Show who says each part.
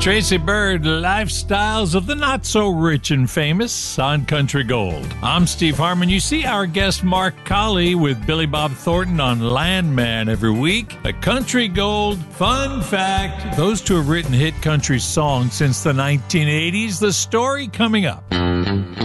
Speaker 1: Tracy Bird, Lifestyles of the Not So Rich and Famous on Country Gold. I'm Steve Harmon. You see our guest Mark Colley with Billy Bob Thornton on Landman every week. A Country Gold fun fact. Those two have written hit country songs since the 1980s. The story coming up.